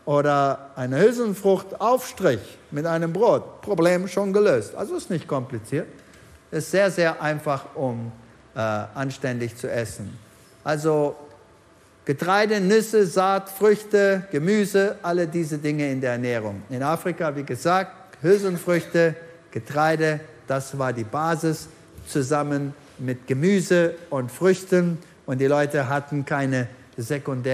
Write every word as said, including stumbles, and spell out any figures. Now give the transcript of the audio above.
oder eine Hülsenfruchtaufstrich mit einem Brot. Problem schon gelöst. Also ist nicht kompliziert. Ist sehr, sehr einfach, um äh, anständig zu essen. Also Getreide, Nüsse, Saat, Früchte, Gemüse, alle diese Dinge in der Ernährung. In Afrika, wie gesagt, Hülsenfrüchte, Getreide, das war die Basis, zusammen mit Gemüse und Früchten. Und die Leute hatten keine sekundären